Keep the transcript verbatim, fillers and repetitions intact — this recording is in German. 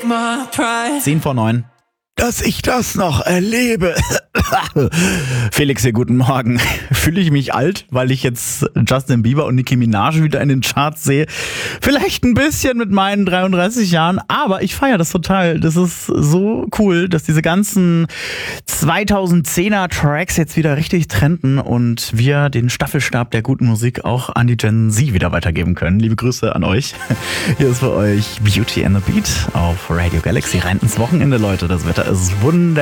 Zehn vor neun. Dass ich das noch erlebe. Felix hier, guten Morgen. Fühle ich mich alt, weil ich jetzt Justin Bieber und Nicki Minaj wieder in den Charts sehe? Vielleicht ein bisschen mit meinen dreiunddreißig Jahren, aber ich feiere das total. Das ist so cool, dass diese ganzen zweitausendzehner Tracks jetzt wieder richtig trenden und wir den Staffelstab der guten Musik auch an die Gen Z wieder weitergeben können. Liebe Grüße an euch. Hier ist für euch Beauty and the Beat auf Radio Galaxy. Rein ins Wochenende, Leute. Das Wetter ist wunderbar.